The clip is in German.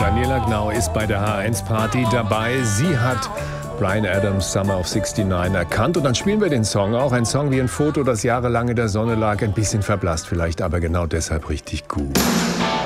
Daniela Gnau ist bei der H1-Party dabei. Sie hat Bryan Adams' Summer of '69 erkannt. Und dann spielen wir den Song auch. Ein Song wie ein Foto, das jahrelang in der Sonne lag. Ein bisschen verblasst vielleicht, aber genau deshalb richtig gut.